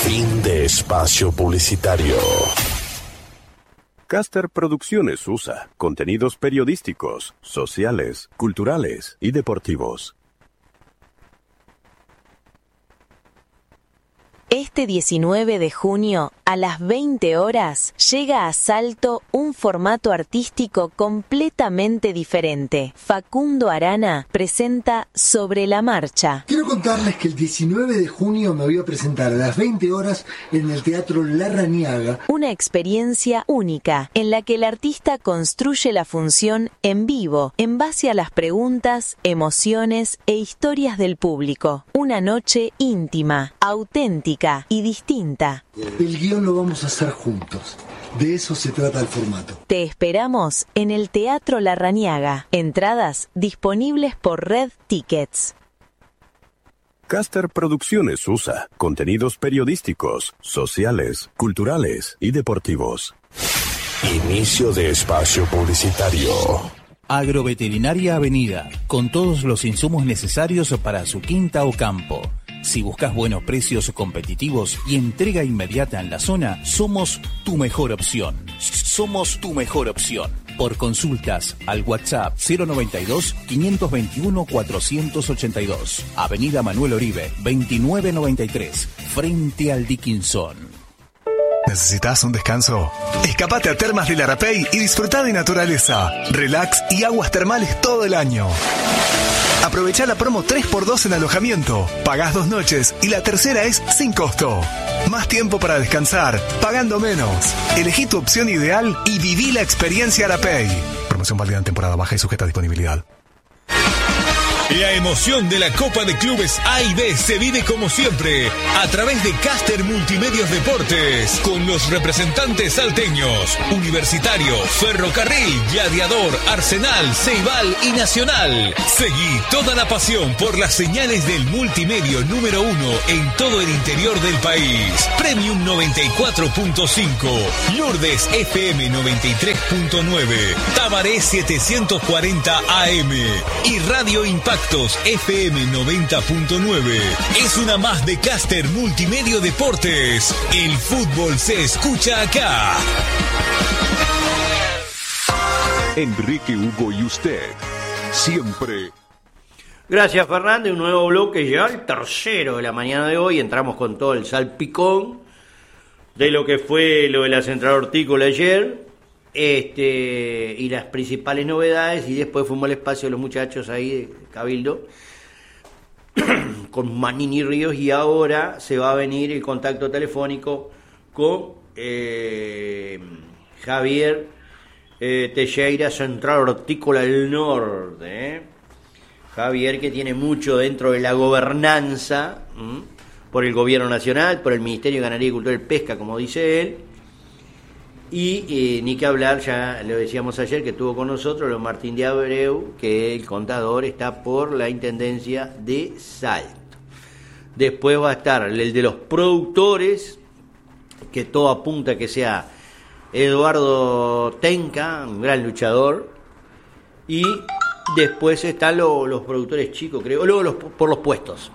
Fin de espacio publicitario. Caster Producciones USA. Contenidos periodísticos, sociales, culturales y deportivos. Este 19 de junio, a las 20 horas, llega a Salto un formato artístico completamente diferente. Facundo Arana presenta Sobre la Marcha. Quiero contarles que el 19 de junio me voy a presentar a las 20 horas en el Teatro Larrañaga. Una experiencia única, en la que el artista construye la función en vivo, en base a las preguntas, emociones e historias del público. Una noche íntima, auténtica y distinta. El guión lo vamos a hacer juntos. De eso se trata el formato. Te esperamos en el Teatro Larrañaga. Entradas disponibles por Red Tickets. Caster Producciones USA. Contenidos periodísticos, sociales, culturales y deportivos. Inicio de espacio publicitario. Agroveterinaria Avenida, con todos los insumos necesarios para su quinta o campo. Si buscas buenos precios competitivos y entrega inmediata en la zona, somos tu mejor opción. Somos tu mejor opción. Por consultas al WhatsApp 092-521-482. Avenida Manuel Oribe, 2993, frente al Dickinson. ¿Necesitas un descanso? Escapate a Termas del Arapey y disfruta de naturaleza, relax y aguas termales todo el año. Aprovecha la promo 3x2 en alojamiento. Pagás 2 noches y la tercera es sin costo. Más tiempo para descansar, pagando menos. Elegí tu opción ideal y viví la experiencia Arapey. Promoción válida en temporada baja y sujeta a disponibilidad. La emoción de la Copa de Clubes A y B se vive como siempre a través de Caster Multimedios Deportes con los representantes salteños, Universitario, Ferrocarril, Gladiador, Arsenal, Ceibal y Nacional. Seguí toda la pasión por las señales del multimedio número 1 en todo el interior del país. Premium 94.5, Lourdes FM 93.9, Tabaré 740 AM y Radio Impacto FM 90.9. Es una más de Caster Multimedio Deportes. El fútbol se escucha acá. Enrique, Hugo y usted, siempre. Gracias, Fernández. Un nuevo bloque ya, el tercero de la mañana de hoy. Entramos con todo el salpicón de lo que fue lo de la central hortícola ayer. Y las principales novedades, y después fuimos al espacio de los muchachos ahí de Cabildo con Manini Ríos, y ahora se va a venir el contacto telefónico con Javier Teixeira, Central Hortícola del Norte. Javier, que tiene mucho dentro de la gobernanza por el gobierno nacional, por el Ministerio de Ganadería, Cultura y Pesca, como dice él. Y ni que hablar, ya lo decíamos ayer, que estuvo con nosotros los Martín de Abreu, que el contador está por la Intendencia de Salto. Después va a estar el de los productores, que todo apunta a que sea Eduardo Tenca, un gran luchador. Y después están los productores chicos, creo. Luego por los puestos.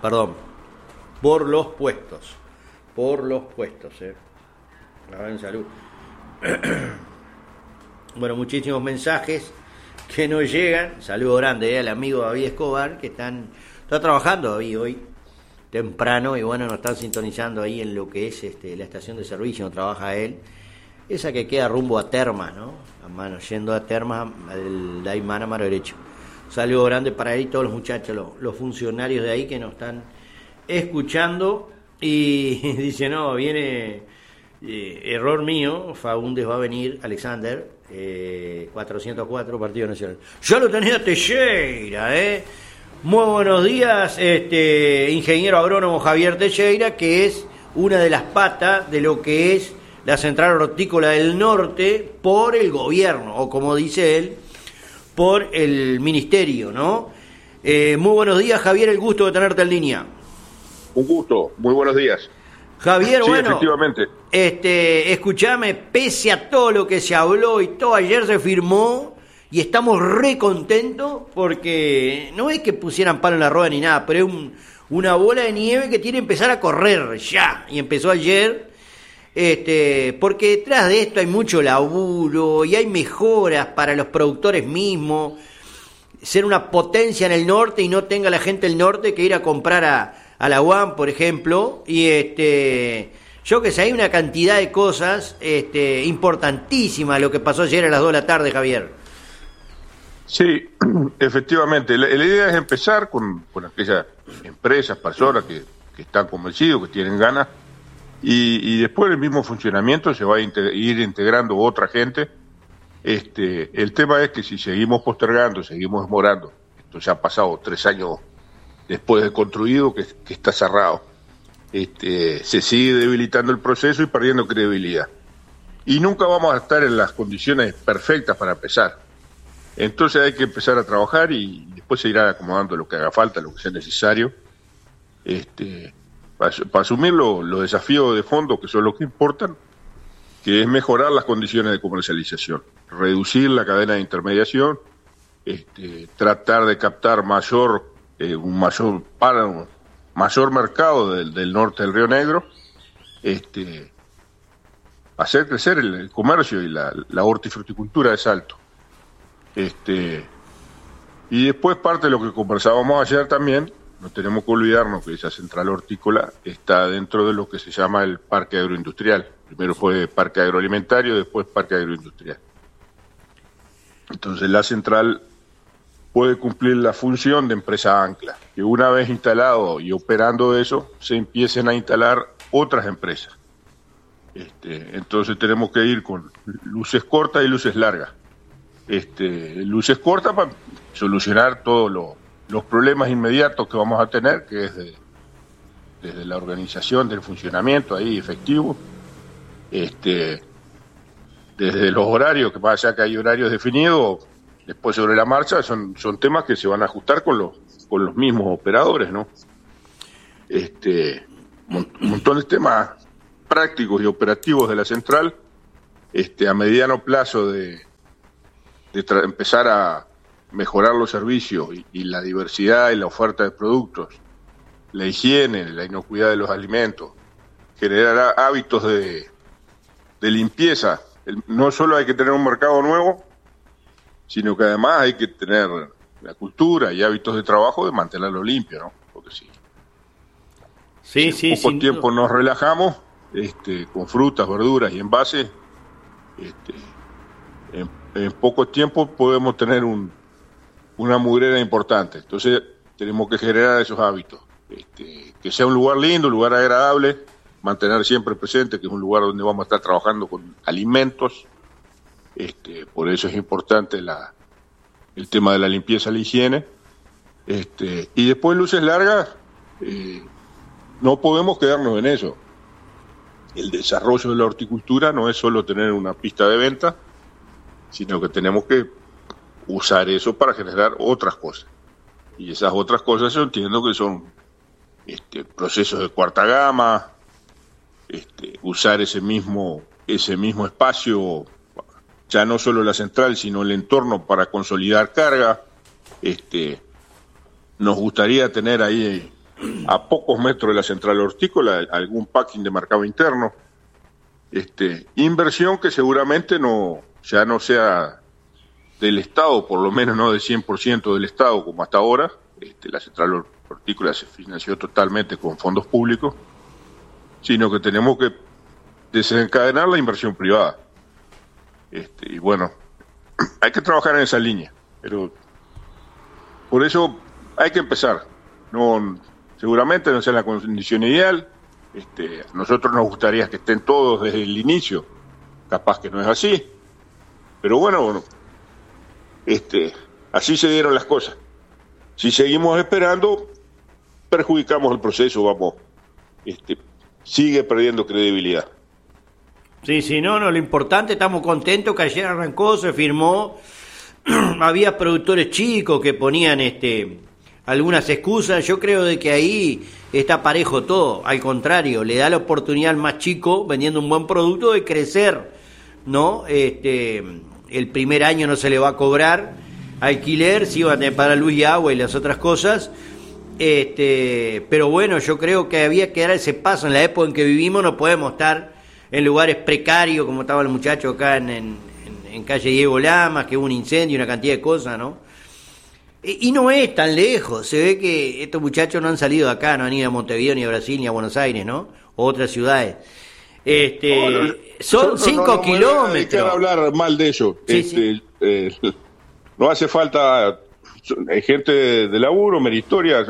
A ver, salud. Bueno, muchísimos mensajes que nos llegan. Saludo grande al amigo David Escobar, que está trabajando David hoy temprano, y bueno, nos están sintonizando ahí en lo que es la estación de servicio donde trabaja él, esa que queda rumbo a Termas, ¿no? A mano, yendo a Termas, al Daimán a mano derecho. Saludo grande para él y todos los muchachos, los funcionarios de ahí que nos están escuchando. Y dice, no, viene... error mío, Faúndez va a venir, Alexander, 404, Partido Nacional. Ya lo tenía Teixeira, Muy buenos días, ingeniero agrónomo Javier Teixeira, que es una de las patas de lo que es la Central Hortícola del Norte por el gobierno, o como dice él, por el ministerio, ¿no? Muy buenos días, Javier, el gusto de tenerte en línea. Un gusto, muy buenos días. Javier, sí, bueno, efectivamente. Escuchame, pese a todo lo que se habló y todo, ayer se firmó y estamos re contentos porque no es que pusieran palo en la rueda ni nada, pero es una bola de nieve que tiene que empezar a correr ya, y empezó ayer, porque detrás de esto hay mucho laburo y hay mejoras para los productores mismos, ser una potencia en el norte y no tenga la gente del norte que ir a comprar a la UAM, por ejemplo, y yo que sé, hay una cantidad de cosas importantísimas lo que pasó ayer a las 2 de la tarde, Javier. Sí, efectivamente. La idea es empezar con aquellas empresas, personas que están convencidos, que tienen ganas, y después el mismo funcionamiento se va a ir integrando otra gente. El tema es que si seguimos postergando, seguimos demorando, esto ya ha pasado 3 años después de construido, que está cerrado, se sigue debilitando el proceso y perdiendo credibilidad. Y nunca vamos a estar en las condiciones perfectas para empezar. Entonces hay que empezar a trabajar y después se irá acomodando lo que haga falta, lo que sea necesario, para asumir los desafíos de fondo, que son los que importan, que es mejorar las condiciones de comercialización, reducir la cadena de intermediación, tratar de captar un mayor mercado del norte del Río Negro, hacer crecer el comercio y la hortifruticultura de Salto. Y después parte de lo que conversábamos ayer también, no tenemos que olvidarnos que esa central hortícola está dentro de lo que se llama el parque agroindustrial. Primero fue parque agroalimentario, después parque agroindustrial. Entonces la central puede cumplir la función de empresa ancla, que una vez instalado y operando eso, se empiecen a instalar otras empresas. Entonces tenemos que ir con luces cortas y luces largas. Luces cortas para solucionar todos los problemas inmediatos que vamos a tener, que es desde la organización del funcionamiento ahí efectivo, desde los horarios, que más allá que hay horarios definidos, después sobre la marcha son temas que se van a ajustar con los mismos operadores, ¿no? Un montón de temas prácticos y operativos de la central, a mediano plazo de empezar a mejorar los servicios y la diversidad y la oferta de productos, la higiene, la inocuidad de los alimentos, generar hábitos de limpieza. No solo hay que tener un mercado nuevo, sino que además hay que tener la cultura y hábitos de trabajo de mantenerlo limpio, ¿no? Porque si en poco tiempo nos relajamos, con frutas, verduras y envases, en poco tiempo podemos tener una mugrera importante. Entonces tenemos que generar esos hábitos, que sea un lugar lindo, un lugar agradable, mantener siempre presente que es un lugar donde vamos a estar trabajando con alimentos, por eso es importante el tema de la limpieza, la higiene, y después luces largas, no podemos quedarnos en eso. El desarrollo de la horticultura no es solo tener una pista de venta, sino que tenemos que usar eso para generar otras cosas. Y esas otras cosas yo entiendo que son procesos de cuarta gama, usar ese mismo espacio, ya no solo la central, sino el entorno para consolidar carga. Nos gustaría tener ahí, a pocos metros de la central hortícola, algún packing de mercado interno. Inversión que seguramente ya no sea del Estado, por lo menos no del 100% del Estado como hasta ahora. La central hortícola se financió totalmente con fondos públicos, sino que tenemos que desencadenar la inversión privada. Y bueno, hay que trabajar en esa línea, pero por eso hay que empezar. Seguramente no sea la condición ideal. A nosotros nos gustaría que estén todos desde el inicio, capaz que no es así, pero bueno, así se dieron las cosas. Si seguimos esperando, perjudicamos el proceso, sigue perdiendo credibilidad. Sí, no, lo importante, estamos contentos que ayer arrancó, se firmó, había productores chicos que ponían algunas excusas. Yo creo de que ahí está parejo todo, al contrario, le da la oportunidad al más chico, vendiendo un buen producto, de crecer, ¿no? El primer año no se le va a cobrar alquiler, sí va a tener para luz y agua y las otras cosas, pero bueno, yo creo que había que dar ese paso. En la época en que vivimos no podemos estar en lugares precarios como estaban los muchachos acá en calle Diego Lamas, que hubo un incendio y una cantidad de cosas, ¿no? Y no es tan lejos. Se ve que estos muchachos no han salido de acá, no han ido a Montevideo, ni a Brasil, ni a Buenos Aires, ¿no? O otras ciudades. Son 5 kilómetros. No hablar mal de ellos. Sí. No hace falta. Hay gente de laburo, meritoria.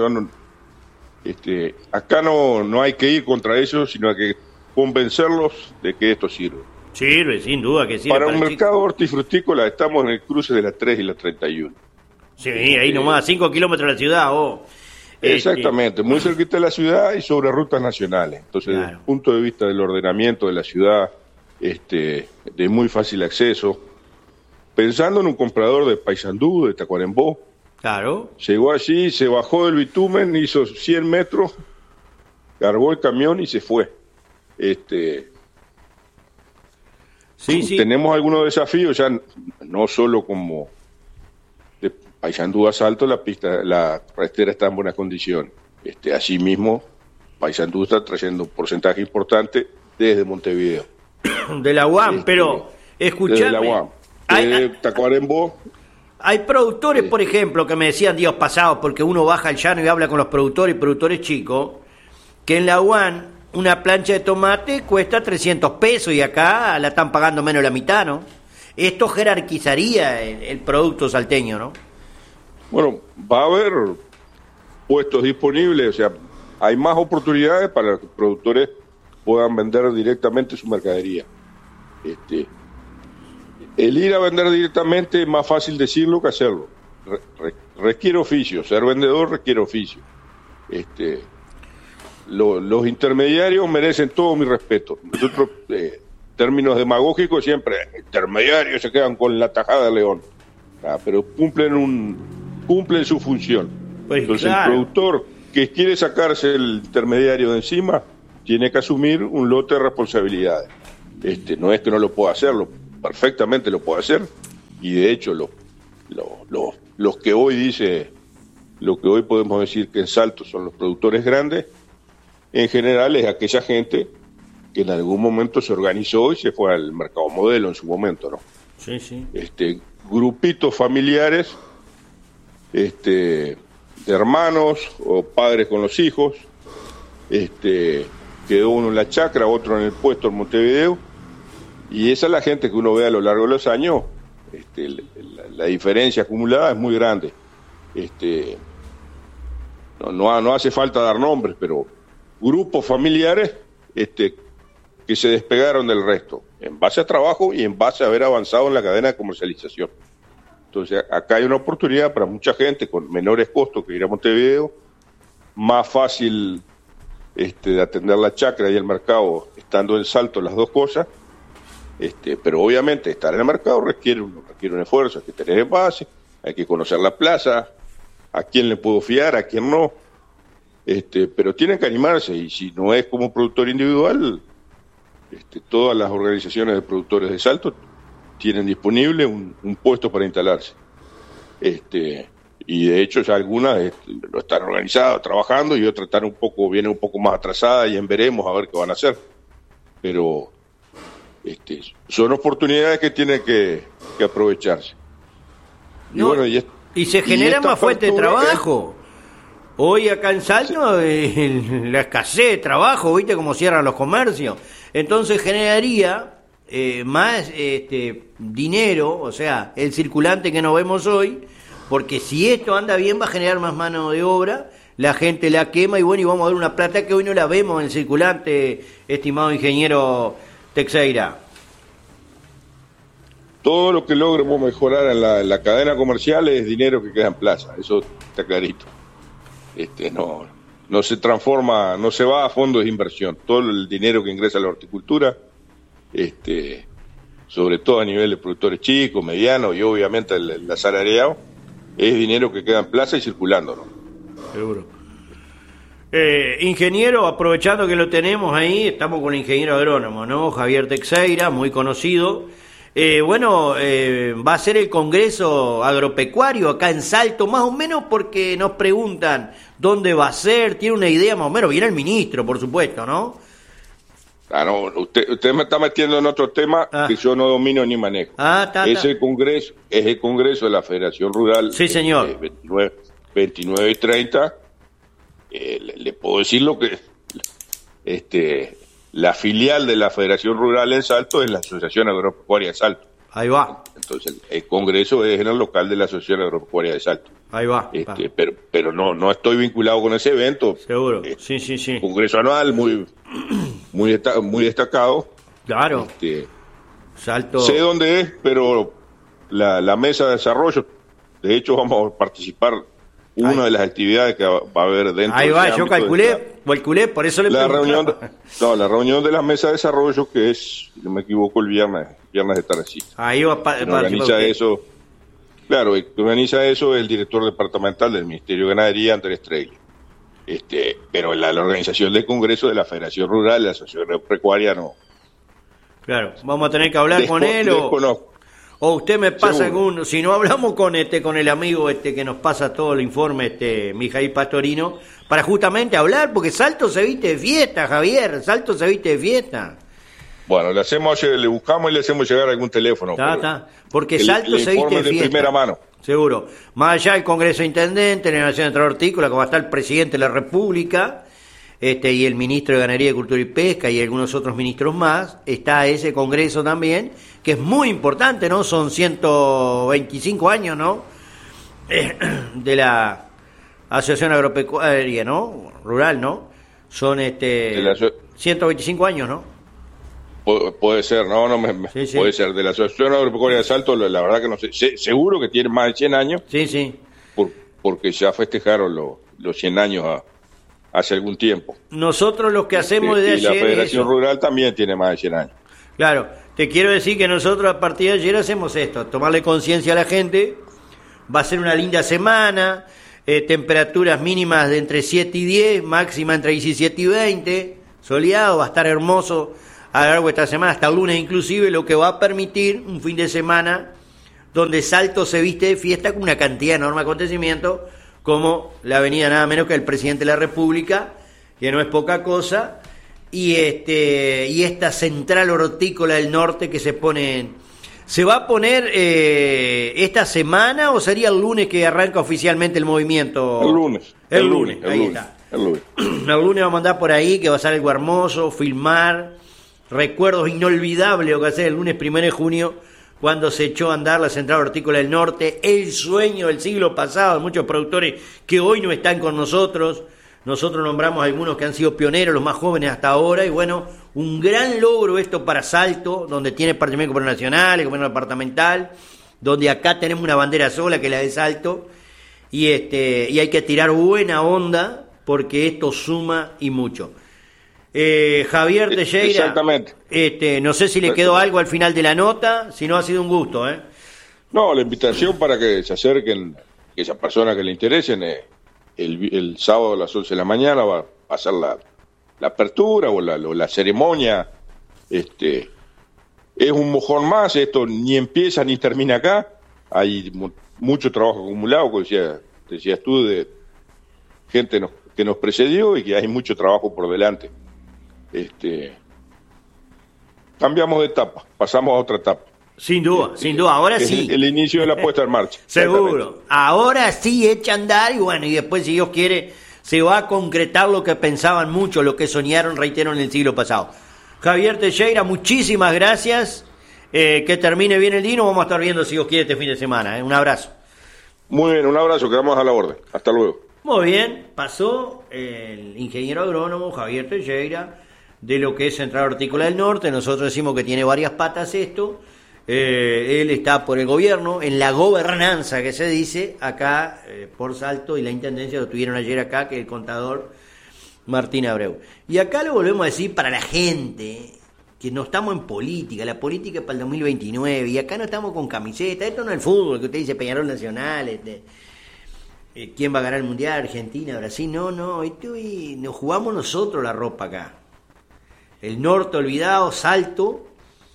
Acá no hay que ir contra ellos, sino hay que convencerlos de que esto sirve. Sirve, sin duda que sirve. Para un mercado hortifrutícola estamos en el cruce de la 3 y la 31. Sí, ahí nomás, 5 kilómetros de la ciudad. Exactamente, muy cerquita de la ciudad y sobre rutas nacionales. Entonces, claro, desde el punto de vista del ordenamiento de la ciudad, de muy fácil acceso, pensando en un comprador de Paysandú, de Tacuarembó. Claro. Llegó allí, se bajó del bitumen, hizo 100 metros, cargó el camión y se fue. Sí. Tenemos algunos desafíos, ya no solo como de Paysandú a Salto, la carretera está en buenas condiciones. Así mismo, Paysandú está trayendo un porcentaje importante desde Montevideo. De la UAM, pero escuchame. Desde la UAM. De Tacuarembó. Hay productores, por ejemplo, que me decían días pasados, porque uno baja al llano y habla con los productores chicos, que en la UAM una plancha de tomate cuesta 300 pesos y acá la están pagando menos de la mitad, ¿no? Esto jerarquizaría el producto salteño, ¿no? Bueno, va a haber puestos disponibles, o sea, hay más oportunidades para que los productores puedan vender directamente su mercadería. El ir a vender directamente es más fácil decirlo que hacerlo. Requiere oficio, ser vendedor requiere oficio. Los intermediarios merecen todo mi respeto. Nosotros, términos demagógicos, siempre intermediarios se quedan con la tajada de león. Pero cumplen su función. Pues entonces, claro, el productor que quiere sacarse el intermediario de encima tiene que asumir un lote de responsabilidades. No es que no lo pueda hacer, perfectamente lo puede hacer, y de hecho los que hoy podemos decir que en Salto son los productores grandes, en general es aquella gente que en algún momento se organizó y se fue al mercado modelo en su momento, ¿no? Sí. Grupitos familiares, de hermanos o padres con los hijos, quedó uno en la chacra, otro en el puesto en Montevideo, y esa es la gente que uno ve a lo largo de los años. La diferencia acumulada es muy grande. No hace falta dar nombres, pero grupos familiares que se despegaron del resto, en base a trabajo y en base a haber avanzado en la cadena de comercialización. Entonces, acá hay una oportunidad para mucha gente con menores costos que ir a Montevideo, más fácil de atender la chacra y el mercado estando en Salto, las dos cosas. Pero obviamente estar en el mercado requiere un esfuerzo, hay que tener en base, hay que conocer la plaza, a quién le puedo fiar, a quién no, pero tienen que animarse, y si no es como productor individual, todas las organizaciones de productores de Salto tienen disponible un puesto para instalarse, y de hecho ya algunas lo están organizadas, trabajando, y otras vienen un poco más atrasadas y veremos a ver qué van a hacer, pero son oportunidades que tienen que aprovecharse. Y se genera más fuente de trabajo. Hoy acá en Salto, la escasez de trabajo, ¿viste cómo cierran los comercios? Entonces generaría más dinero, o sea, el circulante que nos vemos hoy, porque si esto anda bien va a generar más mano de obra, la gente la quema y vamos a ver una plata que hoy no la vemos en el circulante, estimado ingeniero Teixeira. Todo lo que logremos mejorar en la cadena comercial es dinero que queda en plaza, eso está clarito. No se transforma, no se va a fondos de inversión. Todo el dinero que ingresa a la horticultura, sobre todo a nivel de productores chicos, medianos y obviamente el asalariado, es dinero que queda en plaza y circulando, ¿no? Seguro. Ingeniero, aprovechando que lo tenemos ahí, estamos con el ingeniero agrónomo, ¿no? Javier Teixeira, muy conocido. Va a ser el Congreso Agropecuario acá en Salto, más o menos porque nos preguntan dónde va a ser, tiene una idea más o menos, viene el ministro, por supuesto, ¿no? No, usted me está metiendo en otro tema que yo no domino ni manejo. Es el Congreso de la Federación Rural. Sí, señor. 29 y 30. Le puedo decir lo que la filial de la Federación Rural en Salto es la Asociación Agropecuaria de Salto. Ahí va. Entonces, el Congreso es en el local de la Asociación Agropecuaria de Salto. Ahí va. Pero no estoy vinculado con ese evento. Seguro. Sí. Congreso anual muy destacado. Claro. Salto. Sé dónde es, pero la mesa de desarrollo, de hecho vamos a participar una de las actividades que va a haber dentro. Ahí va, yo calculé, por eso le preguntaba. La reunión de la mesa de desarrollo, que es, si no me equivoco, el viernes de tardecita. Ahí va organiza eso. Claro, el que organiza eso es el director departamental del Ministerio de Ganadería, Andrés Trelli. Pero la organización del Congreso de la Federación Rural, la Asociación Agropecuaria, no. Claro, vamos a tener que hablar con él o usted me pasa algún, si no hablamos con el amigo que nos pasa todo el informe, Mijail Pastorino, para justamente hablar, porque Salto se viste de fiesta, Javier, Salto se viste de fiesta. Bueno, le buscamos y le hacemos llegar algún teléfono. Porque Salto se viste de fiesta. De primera mano. Seguro. Más allá del Congreso de Intendentes, la Nación de Hortícola, como va a estar el presidente de la República, y el ministro de Ganadería, Cultura y Pesca y algunos otros ministros más, está ese congreso también, que es muy importante, ¿no? Son 125 años, ¿no? De la Asociación Agropecuaria, ¿no? Rural, ¿no? Son 125 años, ¿no? Puede ser, sí. Puede ser. De la Asociación Agropecuaria de Salto, la verdad que no sé. Seguro que tiene más de 100 años. Sí. Porque ya festejaron los 100 años hace algún tiempo. Nosotros lo que hacemos desde ayer... Y la Federación Rural también tiene más de 100 años. Claro, te quiero decir que nosotros a partir de ayer hacemos esto, tomarle conciencia a la gente. Va a ser una linda semana, temperaturas mínimas de entre 7 y 10, máxima entre 17 y 20, soleado, va a estar hermoso a lo largo de esta semana, hasta el lunes inclusive, lo que va a permitir un fin de semana donde Salto se viste de fiesta con una cantidad enorme de acontecimientos, como la venida nada menos que el presidente de la República, que no es poca cosa, y esta central hortícola del norte que se va a poner esta semana, o sería el lunes que arranca oficialmente el movimiento. El lunes. Está. El lunes vamos a andar por ahí, que va a ser algo hermoso, filmar recuerdos inolvidables, lo que hace el lunes 1 de junio, cuando se echó a andar la Central Hortícola del Norte, el sueño del siglo pasado de muchos productores que hoy no están con nosotros. Nosotros nombramos algunos que han sido pioneros, los más jóvenes hasta ahora, y bueno, un gran logro esto para Salto, donde tiene partimiento nacional, gobierno departamental, donde acá tenemos una bandera sola que es la de Salto, y hay que tirar buena onda, porque esto suma y mucho. Javier Teixeira, exactamente. No sé si le quedó algo al final de la nota, si no ha sido un gusto. No, la invitación para que se acerquen, que esas personas que le interesen, el sábado a las 11 de la mañana va a ser la apertura o la ceremonia. Es un mojón más, esto ni empieza ni termina acá, hay mucho trabajo acumulado, como decías tú, de gente que nos precedió y que hay mucho trabajo por delante. Cambiamos de etapa, pasamos a otra etapa. Sin duda, ahora sí. El inicio de la puesta en marcha. Seguro. Ahora sí echa a andar y bueno, y después, si Dios quiere, se va a concretar lo que pensaban muchos, lo que soñaron, reitero, en el siglo pasado. Javier Teixeira, muchísimas gracias. Que termine bien el día, nos vamos a estar viendo, si Dios quiere, este fin de semana. Un abrazo. Muy bien, un abrazo, quedamos a la orden. Hasta luego. Muy bien, pasó el ingeniero agrónomo Javier Teixeira de lo que es Central Hortícola del Norte. Nosotros decimos que tiene varias patas esto. Él está por el gobierno, en la gobernanza que se dice, acá por Salto, y la intendencia lo tuvieron ayer acá, que el contador Martín Abreu. Y acá lo volvemos a decir para la gente, que no estamos en política, la política es para el 2029, y acá no estamos con camiseta, esto no es el fútbol, que usted dice Peñarol Nacional, ¿quién va a ganar el Mundial? Argentina, Brasil, no, nos jugamos nosotros la ropa acá. El norte olvidado, Salto,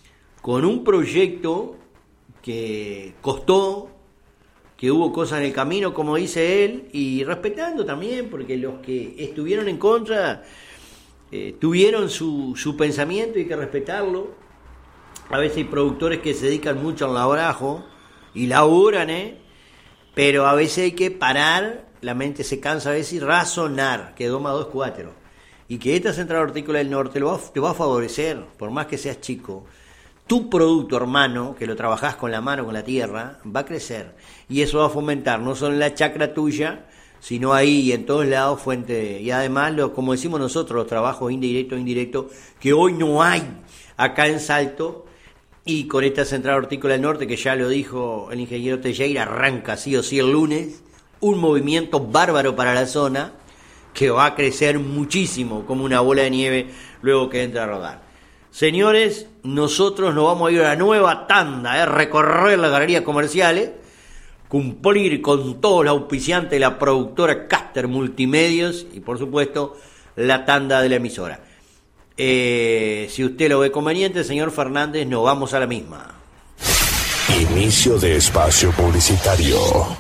con un proyecto que costó, que hubo cosas en el camino, como dice él, y respetando también, porque los que estuvieron en contra tuvieron su pensamiento y hay que respetarlo. A veces hay productores que se dedican mucho al labrajo y laburan, pero a veces hay que parar, la mente se cansa a veces, y razonar, que 2 más 2 es 4. Y que esta Central Hortícola del Norte te va a favorecer, por más que seas chico. Tu producto, hermano, que lo trabajás con la mano, con la tierra, va a crecer. Y eso va a fomentar, no solo en la chacra tuya, sino ahí y en todos lados, fuente. Y además, como decimos nosotros, los trabajos indirectos, que hoy no hay acá en Salto. Y con esta Central Hortícola del Norte, que ya lo dijo el ingeniero Telleira, arranca sí o sí el lunes, un movimiento bárbaro para la zona, que va a crecer muchísimo, como una bola de nieve, luego que entra a rodar. Señores, nosotros nos vamos a ir a la nueva tanda, recorrer las galerías comerciales, cumplir con todos los auspiciantes de la productora Caster Multimedios y, por supuesto, la tanda de la emisora. Si usted lo ve conveniente, señor Fernández, nos vamos a la misma. Inicio de espacio publicitario.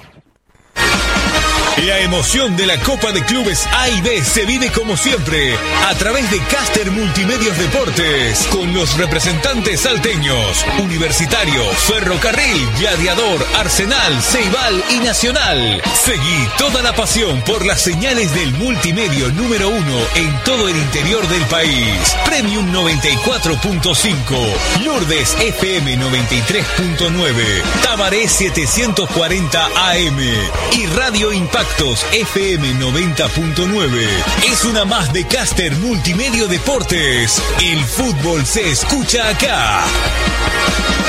La emoción de la Copa de Clubes A y B se vive como siempre a través de Caster Multimedios Deportes, con los representantes salteños, Universitario, Ferrocarril, Gladiador, Arsenal, Ceibal y Nacional. Seguí toda la pasión por las señales del multimedio número 1 en todo el interior del país. Premium 94.5, Lourdes FM 93.9, Tabaré 740 AM y Radio Impacto FM 90.9. Es una más de Caster Multimedio Deportes. El fútbol se escucha acá.